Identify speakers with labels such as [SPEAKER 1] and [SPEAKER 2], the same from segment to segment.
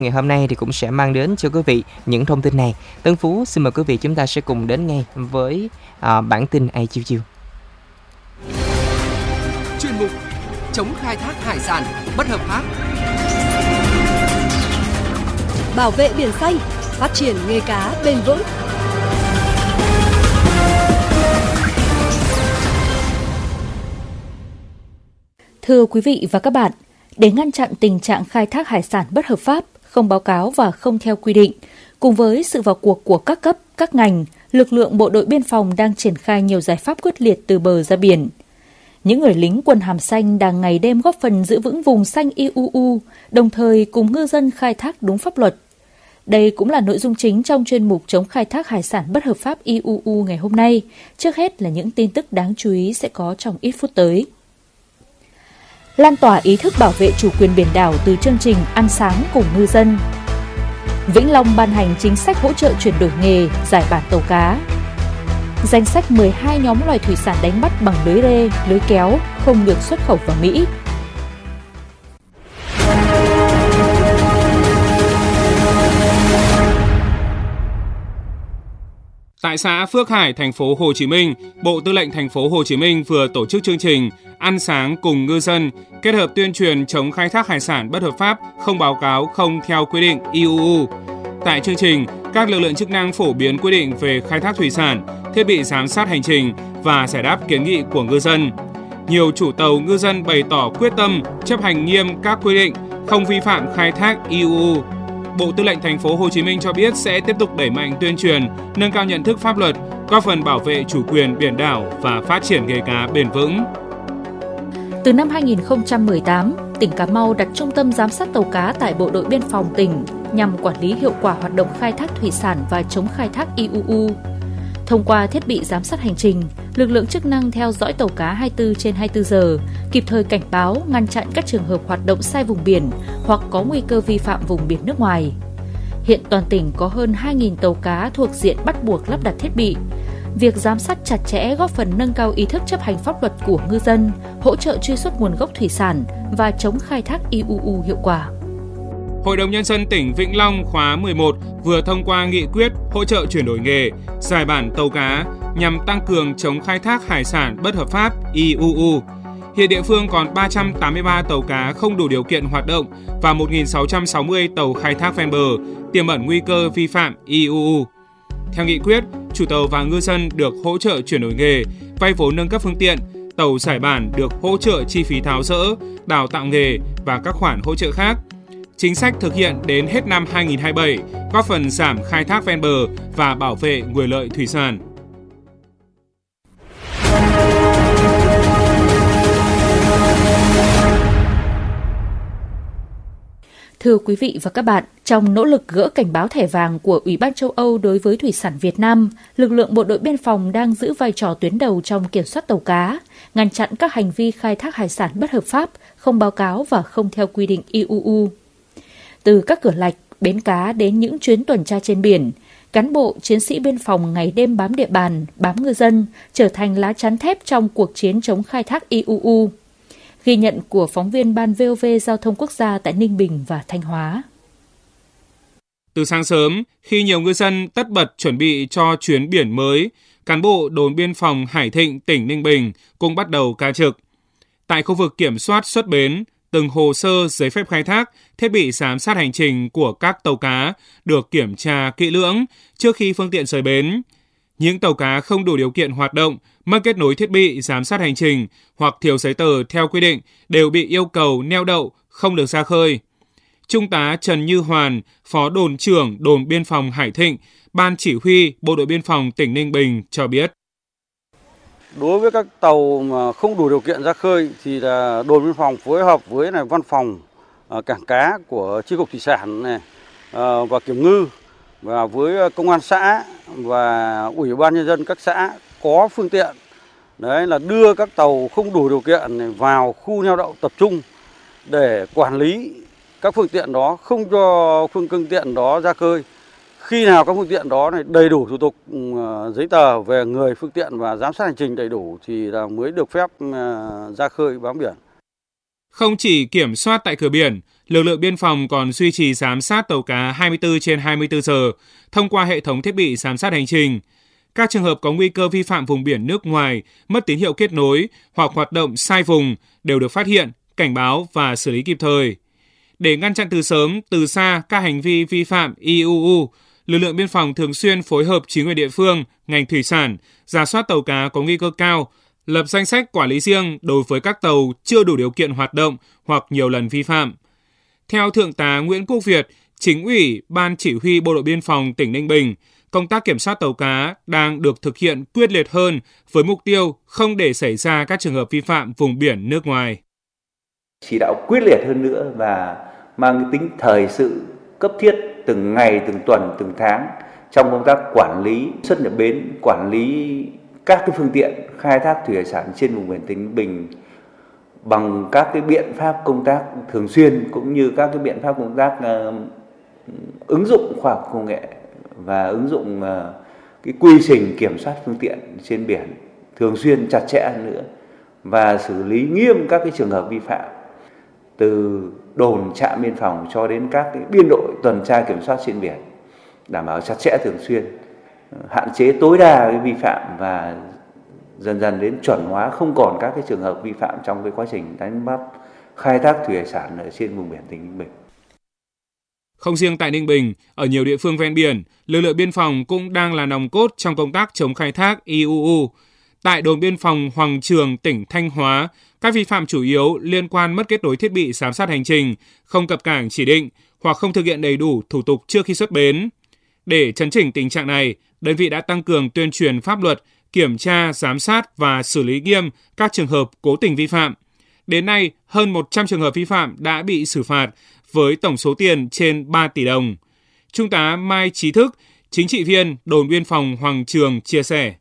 [SPEAKER 1] Ngày hôm nay thì cũng sẽ mang đến cho quý vị những thông tin này. Tân Phú xin mời quý vị chúng ta sẽ cùng đến ngay với bản tin AI chiều chiều.
[SPEAKER 2] Chuyên mục chống khai thác hải sản bất hợp pháp,
[SPEAKER 3] bảo vệ biển xanh, phát triển nghề cá bền vững.
[SPEAKER 4] Thưa quý vị và các bạn, để ngăn chặn tình trạng khai thác hải sản bất hợp pháp, không báo cáo và không theo quy định, cùng với sự vào cuộc của các cấp, các ngành, lực lượng bộ đội biên phòng đang triển khai nhiều giải pháp quyết liệt từ bờ ra biển. Những người lính quân hàm xanh đang ngày đêm góp phần giữ vững vùng xanh IUU, đồng thời cùng ngư dân khai thác đúng pháp luật. Đây cũng là nội dung chính trong chuyên mục chống khai thác hải sản bất hợp pháp IUU ngày hôm nay. Trước hết là những tin tức đáng chú ý sẽ có trong ít phút tới. Lan tỏa ý thức bảo vệ chủ quyền biển đảo từ chương trình Ăn sáng cùng ngư dân. Vĩnh Long ban hành chính sách hỗ trợ chuyển đổi nghề, giải bản tàu cá. Danh sách 12 nhóm loài thủy sản đánh bắt bằng lưới rê, lưới kéo không được xuất khẩu vào Mỹ.
[SPEAKER 5] Tại xã Phước Hải, thành phố Hồ Chí Minh, Bộ Tư lệnh thành phố Hồ Chí Minh vừa tổ chức chương trình Ăn sáng cùng ngư dân, kết hợp tuyên truyền chống khai thác hải sản bất hợp pháp, không báo cáo, không theo quy định IUU. Tại chương trình, các lực lượng chức năng phổ biến quy định về khai thác thủy sản, thiết bị giám sát hành trình và giải đáp kiến nghị của ngư dân. Nhiều chủ tàu ngư dân bày tỏ quyết tâm chấp hành nghiêm các quy định, không vi phạm khai thác IUU. Bộ Tư lệnh thành phố Hồ Chí Minh cho biết sẽ tiếp tục đẩy mạnh tuyên truyền, nâng cao nhận thức pháp luật, góp phần bảo vệ chủ quyền biển đảo và phát triển nghề cá bền vững.
[SPEAKER 4] Từ năm 2018, tỉnh Cà Mau đặt trung tâm giám sát tàu cá tại Bộ đội Biên phòng tỉnh nhằm quản lý hiệu quả hoạt động khai thác thủy sản và chống khai thác IUU. Thông qua thiết bị giám sát hành trình, lực lượng chức năng theo dõi tàu cá 24/24 giờ, kịp thời cảnh báo, ngăn chặn các trường hợp hoạt động sai vùng biển hoặc có nguy cơ vi phạm vùng biển nước ngoài. Hiện toàn tỉnh có hơn 2.000 tàu cá thuộc diện bắt buộc lắp đặt thiết bị. Việc giám sát chặt chẽ góp phần nâng cao ý thức chấp hành pháp luật của ngư dân, hỗ trợ truy xuất nguồn gốc thủy sản và chống khai thác IUU hiệu quả.
[SPEAKER 5] Hội đồng Nhân dân tỉnh Vĩnh Long khóa 11 vừa thông qua nghị quyết hỗ trợ chuyển đổi nghề, giải bản tàu cá nhằm tăng cường chống khai thác hải sản bất hợp pháp IUU. Hiện địa phương còn 383 tàu cá không đủ điều kiện hoạt động và 1.660 tàu khai thác ven bờ, tiềm ẩn nguy cơ vi phạm IUU. Theo nghị quyết, chủ tàu và ngư dân được hỗ trợ chuyển đổi nghề, vay vốn nâng cấp phương tiện, tàu giải bản được hỗ trợ chi phí tháo dỡ, đào tạo nghề và các khoản hỗ trợ khác. Chính sách thực hiện đến hết năm 2027, góp phần giảm khai thác ven bờ và bảo vệ nguồn lợi thủy sản.
[SPEAKER 4] Thưa quý vị và các bạn, trong nỗ lực gỡ cảnh báo thẻ vàng của Ủy ban châu Âu đối với thủy sản Việt Nam, lực lượng bộ đội biên phòng đang giữ vai trò tuyến đầu trong kiểm soát tàu cá, ngăn chặn các hành vi khai thác hải sản bất hợp pháp, không báo cáo và không theo quy định IUU. Từ các cửa lạch, bến cá đến những chuyến tuần tra trên biển, cán bộ, chiến sĩ biên phòng ngày đêm bám địa bàn, bám ngư dân, trở thành lá chắn thép trong cuộc chiến chống khai thác IUU. Ghi nhận của phóng viên Ban VOV Giao thông Quốc gia tại Ninh Bình và Thanh Hóa.
[SPEAKER 5] Từ sáng sớm, khi nhiều ngư dân tất bật chuẩn bị cho chuyến biển mới, cán bộ đồn biên phòng Hải Thịnh, tỉnh Ninh Bình cũng bắt đầu ca trực. Tại khu vực kiểm soát xuất bến, từng hồ sơ giấy phép khai thác, thiết bị giám sát hành trình của các tàu cá được kiểm tra kỹ lưỡng trước khi phương tiện rời bến. Những tàu cá không đủ điều kiện hoạt động, mất kết nối thiết bị giám sát hành trình hoặc thiếu giấy tờ theo quy định đều bị yêu cầu neo đậu, không được ra khơi. Trung tá Trần Như Hoàn, Phó đồn trưởng đồn biên phòng Hải Thịnh, Ban chỉ huy Bộ đội biên phòng tỉnh Ninh Bình cho biết.
[SPEAKER 6] Đối với các tàu mà không đủ điều kiện ra khơi thì là đồn biên phòng phối hợp với văn phòng cảng cá của chi cục thủy sản này và kiểm ngư và với công an xã và ủy ban nhân dân các xã có phương tiện đấy là đưa các tàu không đủ điều kiện vào khu neo đậu tập trung để quản lý các phương tiện đó, không cho phương tiện đó ra khơi. Khi nào các phương tiện đó này đầy đủ thủ tục giấy tờ về người, phương tiện và giám sát hành trình đầy đủ thì là mới được phép ra khơi bám biển.
[SPEAKER 5] Không chỉ kiểm soát tại cửa biển, lực lượng biên phòng còn duy trì giám sát tàu cá 24/24 giờ thông qua hệ thống thiết bị giám sát hành trình. Các trường hợp có nguy cơ vi phạm vùng biển nước ngoài, mất tín hiệu kết nối hoặc hoạt động sai vùng đều được phát hiện, cảnh báo và xử lý kịp thời. Để ngăn chặn từ sớm, từ xa các hành vi vi phạm IUU, lực lượng biên phòng thường xuyên phối hợp chính quyền địa phương, ngành thủy sản, rà soát tàu cá có nguy cơ cao, lập danh sách quản lý riêng đối với các tàu chưa đủ điều kiện hoạt động hoặc nhiều lần vi phạm. Theo Thượng tá Nguyễn Quốc Việt, Chính ủy Ban Chỉ huy Bộ đội Biên phòng tỉnh Ninh Bình, công tác kiểm soát tàu cá đang được thực hiện quyết liệt hơn với mục tiêu không để xảy ra các trường hợp vi phạm vùng biển nước ngoài.
[SPEAKER 7] Chỉ đạo quyết liệt hơn nữa và mang tính thời sự cấp thiết từng ngày, từng tuần, từng tháng trong công tác quản lý xuất nhập bến, quản lý các cái phương tiện khai thác thủy hải sản trên vùng biển tỉnh Ninh Bình bằng các cái biện pháp công tác thường xuyên cũng như các cái biện pháp công tác ứng dụng khoa học công nghệ và ứng dụng cái quy trình kiểm soát phương tiện trên biển thường xuyên chặt chẽ hơn nữa và xử lý nghiêm các cái trường hợp vi phạm từ đồn trạm biên phòng cho đến các cái biên đội tuần tra kiểm soát trên biển, đảm bảo chặt chẽ thường xuyên, hạn chế tối đa cái vi phạm và dần dần đến chuẩn hóa không còn các cái trường hợp vi phạm trong cái quá trình đánh bắt khai thác thủy hải sản ở trên vùng biển tỉnh Ninh Bình.
[SPEAKER 5] Không riêng tại Ninh Bình, ở nhiều địa phương ven biển, lực lượng biên phòng cũng đang là nòng cốt trong công tác chống khai thác IUU. Tại đồn biên phòng Hoàng Trường, tỉnh Thanh Hóa, các vi phạm chủ yếu liên quan mất kết nối thiết bị giám sát hành trình, không cập cảng chỉ định hoặc không thực hiện đầy đủ thủ tục trước khi xuất bến. Để chấn chỉnh tình trạng này, đơn vị đã tăng cường tuyên truyền pháp luật, kiểm tra, giám sát và xử lý nghiêm các trường hợp cố tình vi phạm. Đến nay, hơn 100 trường hợp vi phạm đã bị xử phạt với tổng số tiền trên 3 tỷ đồng. Trung tá Mai Trí Thức, chính trị viên đồn biên phòng Hoàng Trường chia sẻ.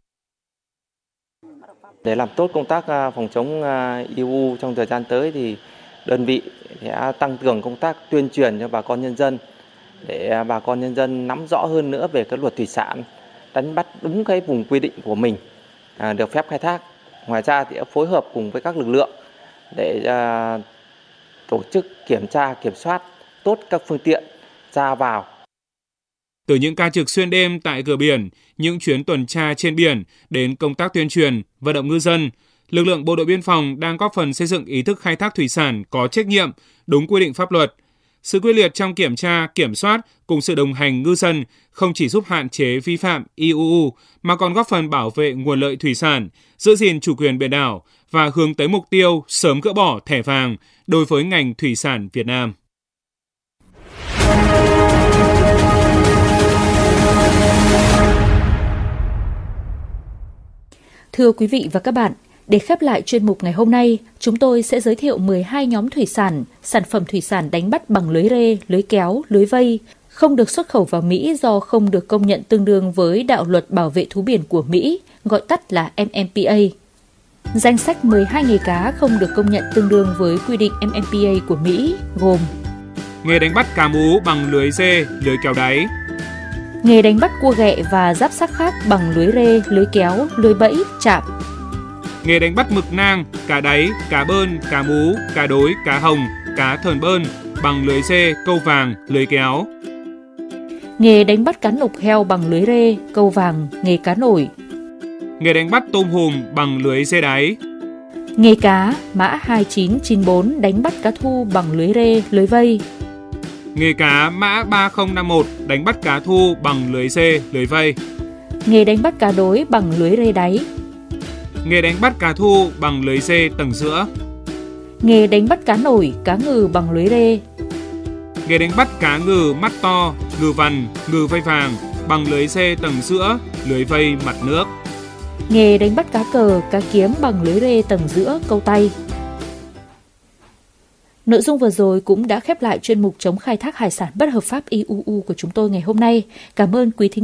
[SPEAKER 8] Để làm tốt công tác phòng chống IUU trong thời gian tới thì đơn vị sẽ tăng cường công tác tuyên truyền cho bà con nhân dân để bà con nhân dân nắm rõ hơn nữa về cái luật thủy sản, đánh bắt đúng cái vùng quy định của mình được phép khai thác. Ngoài ra thì phối hợp cùng với các lực lượng để tổ chức kiểm tra, kiểm soát tốt các phương tiện ra vào.
[SPEAKER 5] Từ những ca trực xuyên đêm tại cửa biển, những chuyến tuần tra trên biển đến công tác tuyên truyền, vận động ngư dân, lực lượng bộ đội biên phòng đang góp phần xây dựng ý thức khai thác thủy sản có trách nhiệm, đúng quy định pháp luật. Sự quyết liệt trong kiểm tra, kiểm soát cùng sự đồng hành ngư dân không chỉ giúp hạn chế vi phạm IUU mà còn góp phần bảo vệ nguồn lợi thủy sản, giữ gìn chủ quyền biển đảo và hướng tới mục tiêu sớm gỡ bỏ thẻ vàng đối với ngành thủy sản Việt Nam.
[SPEAKER 4] Thưa quý vị và các bạn, để khép lại chuyên mục ngày hôm nay, chúng tôi sẽ giới thiệu 12 nhóm thủy sản, sản phẩm thủy sản đánh bắt bằng lưới rê, lưới kéo, lưới vây, không được xuất khẩu vào Mỹ do không được công nhận tương đương với đạo luật bảo vệ thú biển của Mỹ, gọi tắt là MMPA. Danh sách 12 nghề cá không được công nhận tương đương với quy định MMPA của Mỹ gồm:
[SPEAKER 5] nghề đánh bắt cá mú bằng lưới rê, lưới kéo đáy;
[SPEAKER 4] nghề đánh bắt cua ghẹ và giáp xác khác bằng lưới rê, lưới kéo, lưới bẫy, chạm;
[SPEAKER 5] nghề đánh bắt mực nang, cá đáy, cá bơn, cá mú, cá đối, cá hồng, cá thờn bơn bằng lưới rê, câu vàng, lưới kéo;
[SPEAKER 4] nghề đánh bắt cá nục heo bằng lưới rê, câu vàng, nghề cá nổi;
[SPEAKER 5] nghề đánh bắt tôm hùm bằng lưới rê đáy;
[SPEAKER 4] nghề cá mã 2994 đánh bắt cá thu bằng lưới rê, lưới vây;
[SPEAKER 5] nghề cá mã 3051 đánh bắt cá thu bằng lưới rê, lưới vây;
[SPEAKER 4] nghề đánh bắt cá đối bằng lưới rê đáy;
[SPEAKER 5] nghề đánh bắt cá thu bằng lưới rê tầng giữa;
[SPEAKER 4] nghề đánh bắt cá nổi, cá ngừ bằng lưới rê;
[SPEAKER 5] nghề đánh bắt cá ngừ mắt to, ngừ vằn, ngừ vây vàng bằng lưới rê tầng giữa, lưới vây mặt nước;
[SPEAKER 4] nghề đánh bắt cá cờ, cá kiếm bằng lưới rê tầng giữa, câu tay. Nội dung vừa rồi cũng đã khép lại chuyên mục chống khai thác hải sản bất hợp pháp IUU của chúng tôi ngày hôm nay. Cảm ơn quý thính